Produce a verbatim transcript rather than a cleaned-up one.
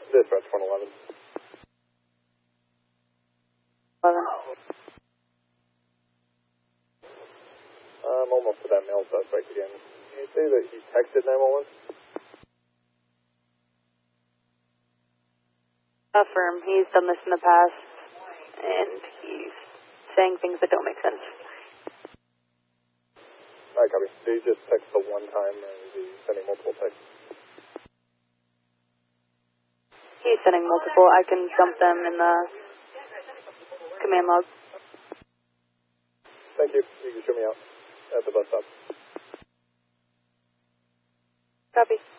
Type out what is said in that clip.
Dispatch one eleven. eleven. I'm almost to that male suspect again. Can you say that he texted nine one one? Affirm. He's done this in the past, and he's saying things that don't make sense. Alright, copy. Did he just text the one time, or is he sending multiple texts? He's sending multiple. I can dump them in the command log. Thank you. You can show me out at the bus stop. Copy.